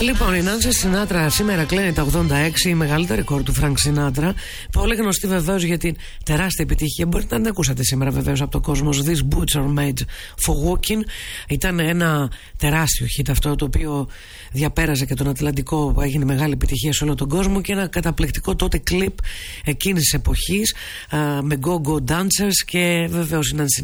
Λοιπόν, η Νάνση Σινάτρα σήμερα κλείνει τα 86, η μεγαλύτερη κόρη του Φρανκ Σινάτρα. Πολύ γνωστή βεβαίως για την τεράστια επιτυχία. Μπορείτε να την ακούσατε σήμερα βεβαίως από το κόσμο. This boots are made for walking. Ήταν ένα τεράστιο hit αυτό, το οποίο διαπέρασε και τον Ατλαντικό, έγινε μεγάλη επιτυχία σε όλο τον κόσμο, και ένα καταπληκτικό τότε κλιπ εκείνης της εποχής με go-go dancers. Και βεβαίως η Νάνση